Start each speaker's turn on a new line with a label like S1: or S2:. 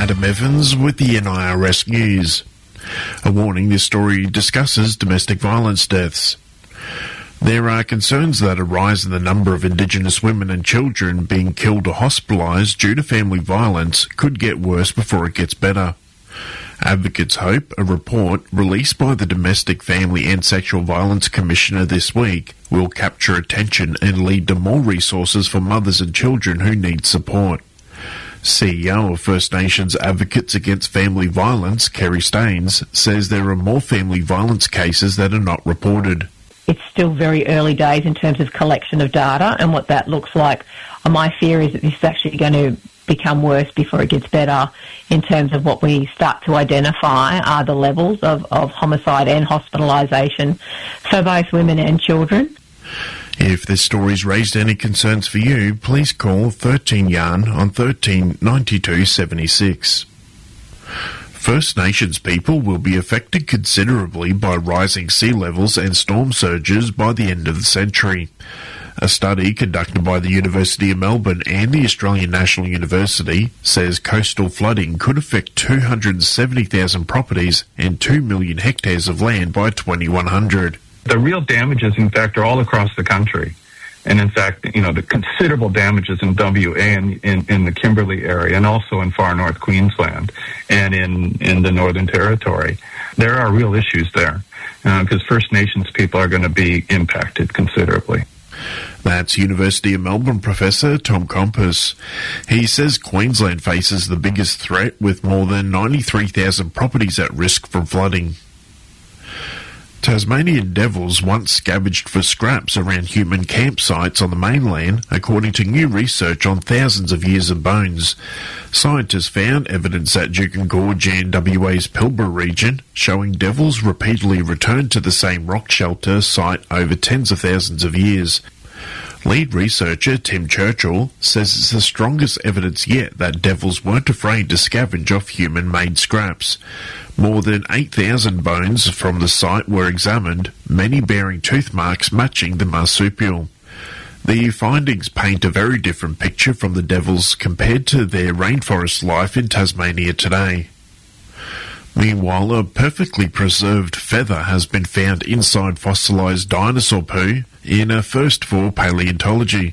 S1: Adam Evans with the NIRS News. A warning, this story discusses domestic violence deaths. There are concerns that a rise in the number of Indigenous women and children being killed or hospitalised due to family violence could get worse before it gets better. Advocates hope a report released by the Domestic, Family and Sexual Violence Commissioner this week will capture attention and lead to more resources for mothers and children who need support. CEO of First Nations Advocates Against Family Violence, Kerry Staines, says there are more family violence cases that are not reported.
S2: It's still very early days in terms of collection of data and what that looks like. My fear is that this is actually going to become worse before it gets better in terms of what we start to identify are the levels of homicide and hospitalisation for both women and children.
S1: If this story's raised any concerns for you, please call 13 Yarn on 13 92 76. First Nations people will be affected considerably by rising sea levels and storm surges by the end of the century. A study conducted by the University of Melbourne and the Australian National University says coastal flooding could affect 270,000 properties and 2 million hectares of land by 2100.
S3: The real damages, in fact, are all across the country. And in fact, the considerable damages in WA and in the Kimberley area and also in far north Queensland and in the Northern Territory. There are real issues there because First Nations people are going to be impacted considerably.
S1: That's University of Melbourne professor Tom Compass. He says Queensland faces the biggest threat with more than 93,000 properties at risk from flooding. Tasmanian devils once scavenged for scraps around human campsites on the mainland, according to new research on thousands of years of bones. Scientists found evidence at Juukan Gorge and WA's Pilbara region, showing devils repeatedly returned to the same rock shelter site over tens of thousands of years. Lead researcher Tim Churchill says it's the strongest evidence yet that devils weren't afraid to scavenge off human-made scraps. More than 8,000 bones from the site were examined, many bearing tooth marks matching the marsupial. The findings paint a very different picture from the devils compared to their rainforest life in Tasmania today. Meanwhile, a perfectly preserved feather has been found inside fossilised dinosaur poo in a first for paleontology.